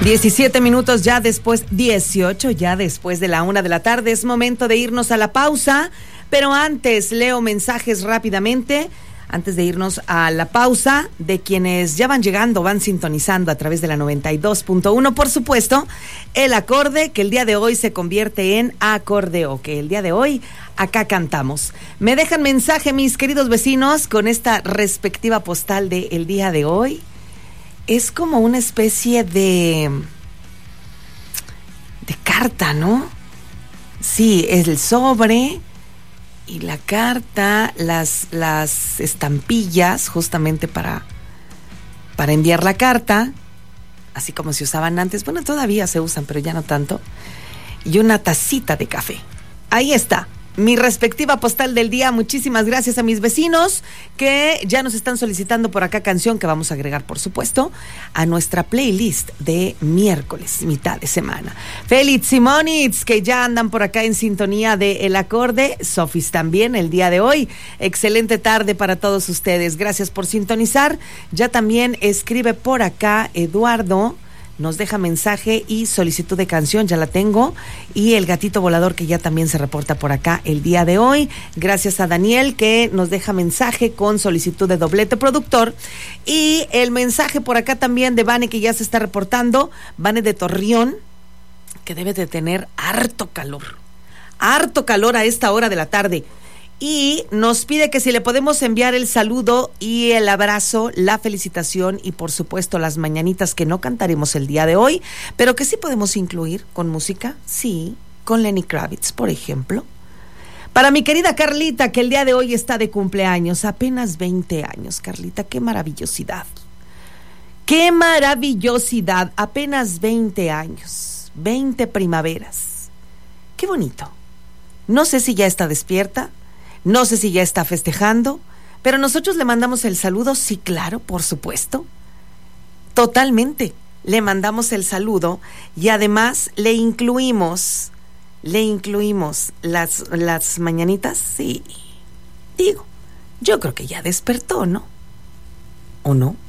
17 minutos ya después, 18 ya después de la 1 de la tarde. Es momento de irnos a la pausa, pero antes leo mensajes rápidamente. Antes de irnos a la pausa, de quienes ya van llegando, van sintonizando a través de la 92.1, por supuesto, el acorde que el día de hoy se convierte en acordeo, que el día de hoy acá cantamos. Me dejan mensaje mis queridos vecinos con esta respectiva postal de el día de hoy. Es como una especie de carta, ¿no? Sí, es el sobre y la carta, las estampillas justamente para enviar la carta, así como se usaban antes. Bueno, todavía se usan, pero ya no tanto. Y una tacita de café. Ahí está. Mi respectiva postal del día. Muchísimas gracias a mis vecinos que ya nos están solicitando por acá canción que vamos a agregar, por supuesto, a nuestra playlist de miércoles, mitad de semana. Félix Simonitz, que ya andan por acá en sintonía de El Acorde. Sofis también el día de hoy. Excelente tarde para todos ustedes. Gracias por sintonizar. Ya también escribe por acá Eduardo. Nos deja mensaje y solicitud de canción, ya la tengo. Y el gatito volador que ya también se reporta por acá el día de hoy. Gracias a Daniel que nos deja mensaje con solicitud de doblete productor. Y el mensaje por acá también de Vane que ya se está reportando. Vane de Torreón, que debe de tener harto calor a esta hora de la tarde. Y nos pide que si le podemos enviar el saludo y el abrazo, la felicitación y por supuesto las mañanitas que no cantaremos el día de hoy, pero que sí podemos incluir con música, sí, con Lenny Kravitz, por ejemplo. Para mi querida Carlita, que el día de hoy está de cumpleaños, apenas 20 años, Carlita, qué maravillosidad. Qué maravillosidad, apenas 20 años, 20 primaveras. Qué bonito. No sé si ya está despierta. No sé si ya está festejando, pero nosotros le mandamos el saludo, sí, claro, por supuesto. Totalmente, le mandamos el saludo y además le incluimos las mañanitas, sí. Digo, yo creo que ya despertó, ¿no? ¿O no?